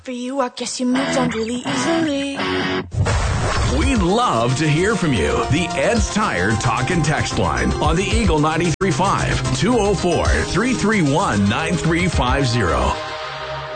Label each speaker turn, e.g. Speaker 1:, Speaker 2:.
Speaker 1: For you, I guess you moved on really easily.
Speaker 2: We'd love to hear from you. The Ed's Tire Talk and Text line on the Eagle 93.5, 204-331-9350.